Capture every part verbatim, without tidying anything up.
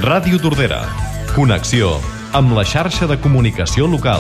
Ràdio Tordera. Connexió amb la xarxa de comunicació local.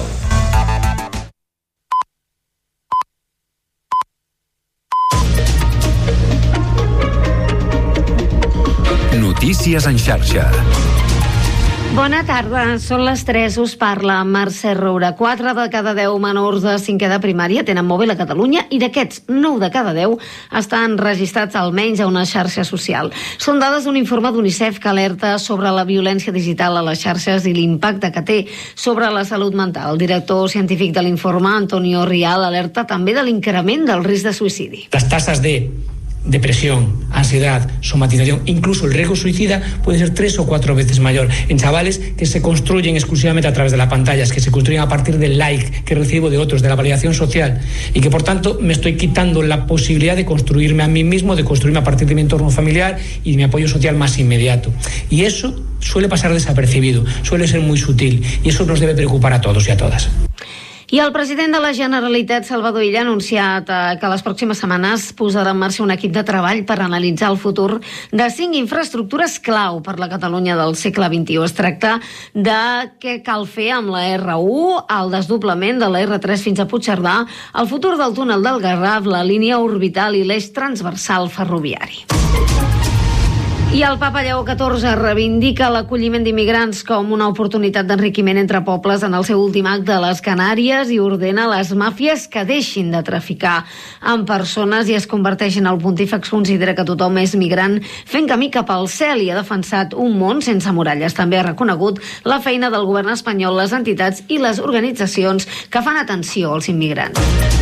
Notícies en xarxa. Bona tarda, són les tres, us parla Mercè Roura. quatre de cada deu menors de cinquè de primària tenen mòbil a Catalunya i d'aquests nou de cada deu estan registrats almenys a una xarxa social. Són dades d'un informe d'UNICEF que alerta sobre la violència digital a les xarxes i l'impacte que té sobre la salut mental. El director científic de l'informe, Antonio Rial, alerta també de l'increment del risc de suïcidi. Les tasses de depresión, ansiedad, somatización, incluso el riesgo suicida puede ser tres o cuatro veces mayor en chavales que se construyen exclusivamente a través de las pantallas, que se construyen a partir del like que recibo de otros, de la validación social, y que por tanto me estoy quitando la posibilidad de construirme a mí mismo, de construirme a partir de mi entorno familiar y de mi apoyo social más inmediato. Y eso suele pasar desapercibido, suele ser muy sutil, y eso nos debe preocupar a todos y a todas. I el president de la Generalitat, Salvador Illa, ha anunciat eh, que les pròximes setmanes posarà en marxa un equip de treball per analitzar el futur de cinc infraestructures clau per la Catalunya del segle vint-i-u. Es tracta de què cal fer amb la erre u, el desdoblament de la erre tres fins a Puigcerdà, el futur del túnel del Garraf, la línia orbital i l'eix transversal ferroviari. I el papa Lleó catorze reivindica l'acolliment d'immigrants com una oportunitat d'enriquiment entre pobles en el seu últim acte a les Canàries i ordena a les màfies que deixin de traficar amb persones i es converteixin. El pontífex considera que tothom és migrant fent camí cap al cel i ha defensat un món sense muralles. També ha reconegut la feina del govern espanyol, les entitats i les organitzacions que fan atenció als immigrants.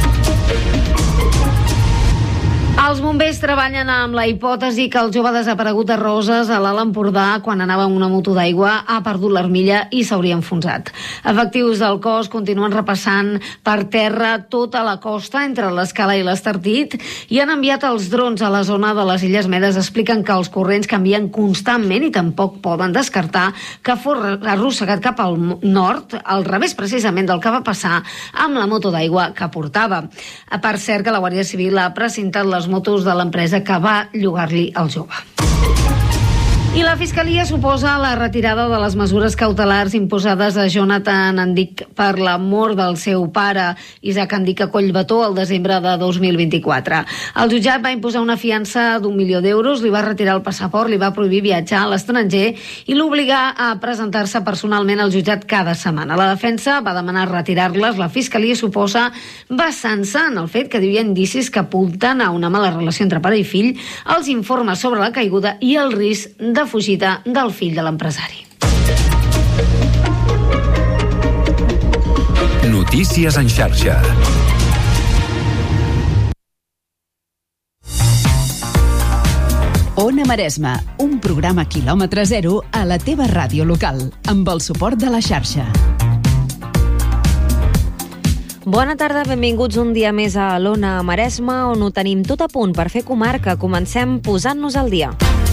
Els bombers treballen amb la hipòtesi que el jove desaparegut de Roses a l'Alt Empordà quan anava en una moto d'aigua ha perdut l'armilla i s'hauria enfonsat. Efectius del cos continuen repassant per terra tota la costa entre l'Escala i l'Estartit i han enviat els drons a la zona de les Illes Medes. Expliquen que els corrents canvien constantment i tampoc poden descartar que fos arrossegat cap al nord, al revés precisament del que va passar amb la moto d'aigua que portava. Per cert que la Guàrdia Civil ha presentat les motos de l'empresa que va llogar-li al jove. I la Fiscalia suposa la retirada de les mesures cautelars imposades a Jonathan Andic per la mort del seu pare, Isaac Andic, a Collbató, el desembre de dos mil vint-i-quatre. El jutjat va imposar una fiança d'un milió d'euros, li va retirar el passaport, li va prohibir viatjar a l'estranger i l'obligà a presentar-se personalment al jutjat cada setmana. La defensa va demanar retirar-les. La Fiscalia suposa basant-se en el fet que diu hi ha indicis que apunten a una mala relació entre pare i fill, els informes sobre la caiguda i el risc de fugida del fill de l'empresari. Notícies en xarxa. Ona Maresme, un programa quilòmetre zero a la teva ràdio local, amb el suport de la xarxa. Bona tarda, benvinguts un dia més a l'Ona Maresme, on ho tenim tot a punt per fer comarca. Comencem posant-nos al dia.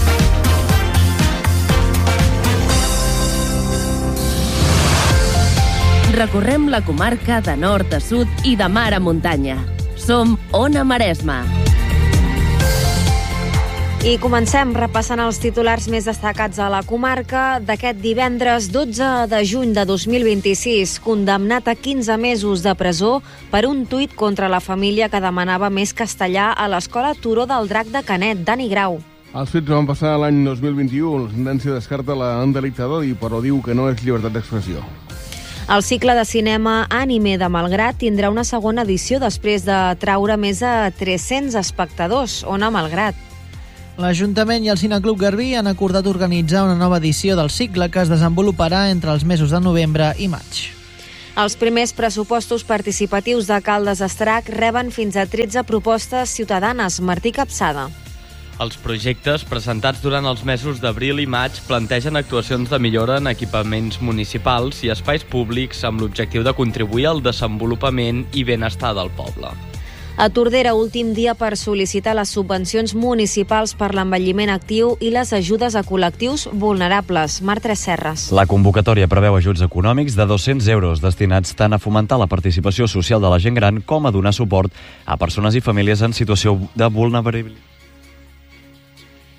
Recorrem la comarca de nord a sud i de mar a muntanya. Som Ona Maresme. I comencem repassant els titulars més destacats a la comarca d'aquest divendres dotze de juny de dos mil vint-i-sis, condemnat a quinze mesos de presó per un tuit contra la família que demanava més castellà a l'escola Turó del Drac de Canet. Dani Grau. Els fets van passar l'any dos mil vint-i-u. La sentència descarta l'endelicte d'odi, però diu que no és llibertat d'expressió. El cicle de cinema Ànime de Malgrat tindrà una segona edició després de traure més de tres-cents espectadors. Ona Malgrat. L'Ajuntament i el Cineclub Garbí han acordat organitzar una nova edició del cicle que es desenvoluparà entre els mesos de novembre i maig. Els primers pressupostos participatius de Caldes d'Estrac reben fins a tretze propostes ciutadanes. Martí Capçada. Els projectes presentats durant els mesos d'abril i maig plantegen actuacions de millora en equipaments municipals i espais públics amb l'objectiu de contribuir al desenvolupament i benestar del poble. A Tordera, últim dia per sol·licitar les subvencions municipals per l'envelliment actiu i les ajudes a col·lectius vulnerables. Marc Tresserras. La convocatòria preveu ajuts econòmics de dos-cents euros destinats tant a fomentar la participació social de la gent gran com a donar suport a persones i famílies en situació de vulnerabilitat.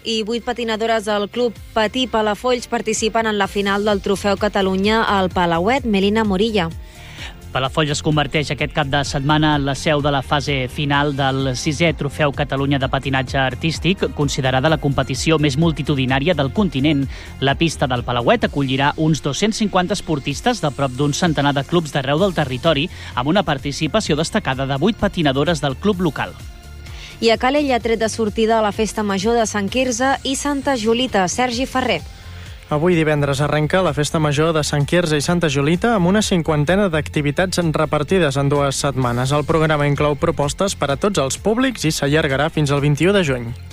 i vuit patinadores del Club Patí Palafolls participen en la final del Trofeu Catalunya al Palauet. Melina Morilla. Palafolls es converteix aquest cap de setmana en la seu de la fase final del sisè Trofeu Catalunya de Patinatge Artístic, considerada la competició més multitudinària del continent. La pista del Palauet acollirà uns dos-cents cinquanta esportistes de prop d'un centenar de clubs d'arreu del territori, amb una participació destacada de vuit patinadores del club local. I a Calella ha tret de sortida a la Festa Major de Sant Quirze i Santa Julita. Sergi Ferrer. Avui divendres arrenca la Festa Major de Sant Quirze i Santa Julita amb una cinquantena d'activitats repartides en dues setmanes. El programa inclou propostes per a tots els públics i s'allargarà fins al vint-i-u de juny.